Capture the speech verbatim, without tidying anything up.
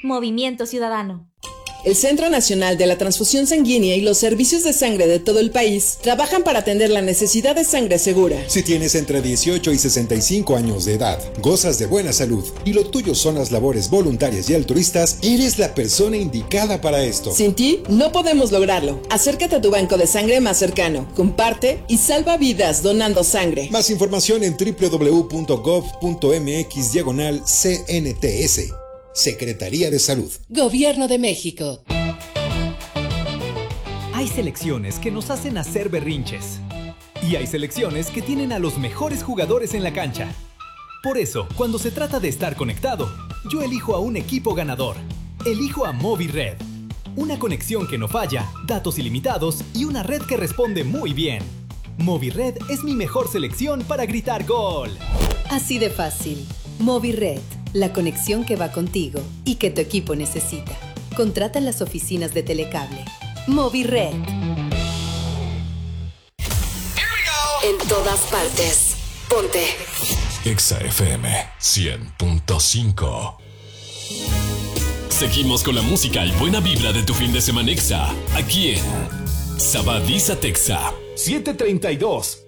Movimiento Ciudadano. El Centro Nacional de la Transfusión Sanguínea y los servicios de sangre de todo el país trabajan para atender la necesidad de sangre segura. Si tienes entre dieciocho y sesenta y cinco años de edad, gozas de buena salud y lo tuyo son las labores voluntarias y altruistas, eres la persona indicada para esto. Sin ti, no podemos lograrlo. Acércate a tu banco de sangre más cercano, comparte y salva vidas donando sangre. Más información en doble u doble u doble u punto gov punto mx diagonal C N T S. Secretaría de Salud. Gobierno de México. Hay selecciones que nos hacen hacer berrinches. Y hay selecciones que tienen a los mejores jugadores en la cancha. Por eso, cuando se trata de estar conectado, yo elijo a un equipo ganador. Elijo a Movired. Una conexión que no falla, datos ilimitados y una red que responde muy bien. Movired es mi mejor selección para gritar gol. Así de fácil. Movired. La conexión que va contigo y que tu equipo necesita. Contrata en las oficinas de Telecable. Movired. En todas partes. Ponte. Exa F M cien punto cinco. Seguimos con la música y buena vibra de tu fin de semana Exa. Aquí en Sabadisa Texa. siete treinta y dos.